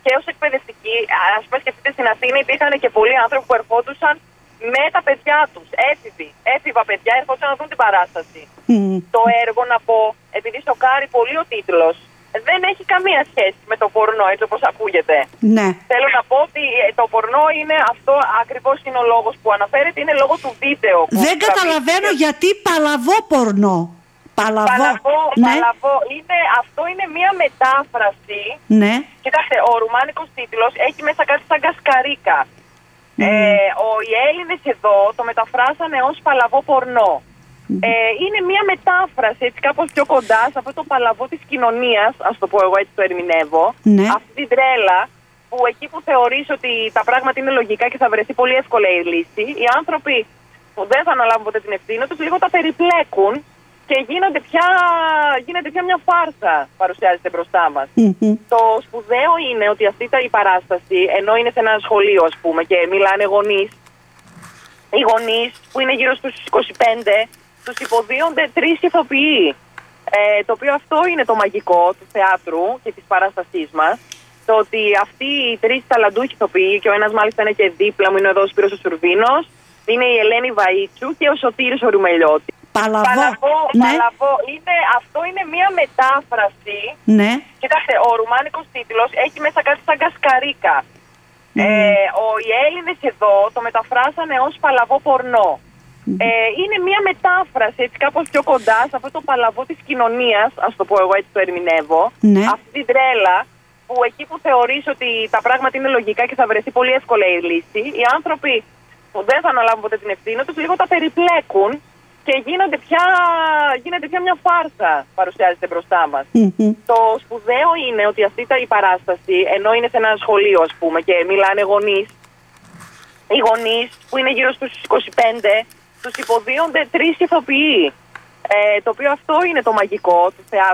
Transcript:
και ως εκπαιδευτικοί, ας πούμε, σκεφτείτε, στην Αθήνα υπήρχαν και πολλοί άνθρωποι που ερχόντουσαν με τα παιδιά τους, έφηβα παιδιά, έρχονταν να δουν την παράσταση. Το έργο, να πω, επειδή σοκάρει πολύ ο τίτλος, δεν έχει καμία σχέση με το πορνό, έτσι όπως ακούγεται. Ναι. Θέλω να πω ότι το πορνό είναι αυτό, ακριβώς είναι ο λόγος που αναφέρεται, είναι λόγω του βίντεο. Δεν καταλαβαίνω γιατί παλαβό πορνό. Παλαβό. Ναι. Αυτό είναι μία μετάφραση. Ναι. Κοιτάξτε, ο ρουμάνικος τίτλος έχει μέσα κάτι σαν κασκαρίκα. Οι Έλληνες εδώ το μεταφράσανε ως παλαβό πορνό. Είναι μία μετάφραση, έτσι κάπως πιο κοντά σε αυτό το παλαβό της κοινωνίας, ας το πω εγώ, έτσι το ερμηνεύω. Ναι. Αυτή την τρέλα που εκεί που θεωρείς ότι τα πράγματα είναι λογικά και θα βρεθεί πολύ εύκολα η λύση, οι άνθρωποι που δεν θα αναλάβουν ποτέ την ευθύνη τους λίγο τα περιπλέκουν και γίνεται πια μια φάρσα, παρουσιάζεται μπροστά μας. Το σπουδαίο είναι ότι αυτή η παράσταση, ενώ είναι σε ένα σχολείο, ας πούμε, και μιλάνε γονείς, οι γονείς που είναι γύρω στους 25, τους υποδίονται 3 ηθοποιοί. Το οποίο αυτό είναι το μαγικό του θεάτρου και της παράστασής μας. Το ότι αυτοί οι 3 ταλαντούχοι ηθοποιοί, και ο ένας μάλιστα είναι και δίπλα μου, είναι εδώ ο Σπύρος ο Σουρβίνος, είναι η Ελένη Βαΐτσου και ο Σωτήρης ο Ρουμελιώτης. Παλαβό. Αυτό είναι μία μετάφραση. Ναι. Κοιτάξτε, ο ρουμάνικος τίτλος έχει μέσα κάτι σαν κασκαρίκα. Οι Έλληνες εδώ το μεταφράσανε ως παλαβό πορνό. Είναι μία μετάφραση, έτσι κάπως πιο κοντά σε αυτό το παλαβό της κοινωνίας, ας το πω εγώ, έτσι το ερμηνεύω. Ναι. Αυτή την τρέλα που εκεί που θεωρείς ότι τα πράγματα είναι λογικά και θα βρεθεί πολύ εύκολα η λύση, οι άνθρωποι που δεν θα αναλάβουν ποτέ την ευθύνη τους λίγο τα περιπλέκουν και γίνεται πια μια φάρσα, παρουσιάζεται μπροστά μας. Το σπουδαίο είναι ότι αυτή η παράσταση, ενώ είναι σε ένα σχολείο, ας πούμε, και μιλάνε γονείς, οι γονείς που είναι γύρω στους 25, τους υποδίονται 3 ηθοποιοί. Το οποίο αυτό είναι το μαγικό του θεάτρου